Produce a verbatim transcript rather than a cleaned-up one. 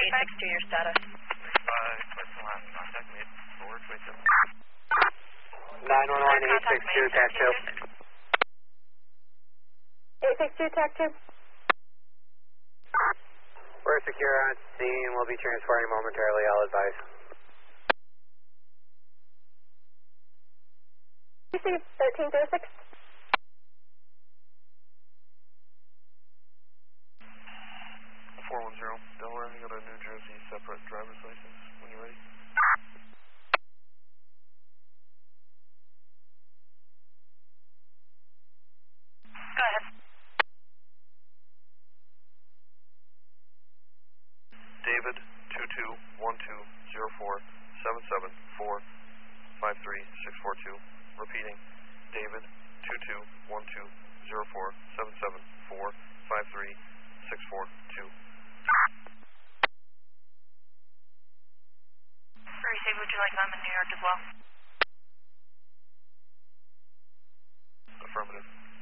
eight six two, your status. Uh, question last contact made forward with them. nine one one, eight six two, Tac two. eight six two, Tac two. We're secure on scene. We'll be transporting momentarily. I'll advise. C C thirteen zero six. four one zero, Delaware, you got a New Jersey separate driver's license when you're ready. Go ahead. David, two two one two zero four seven seven four five three six four two. Repeating, David, two two one two zero four seven seven four five three six four two. Receive, would you like them in New York as well? Affirmative.